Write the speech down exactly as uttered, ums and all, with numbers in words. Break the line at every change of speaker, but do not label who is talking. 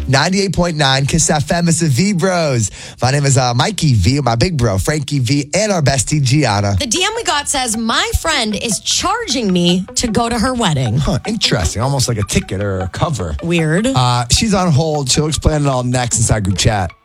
ninety-eight point nine Kiss F M. It's the V Bros. My name is uh, Mikey V, my big bro, Frankie V, and our bestie, Gianna.
The D M we got says, my friend is charging me to go to her wedding.
Huh, interesting. Almost like a ticket or a cover.
Weird.
Uh, she's on hold. She'll explain it all next inside group chat.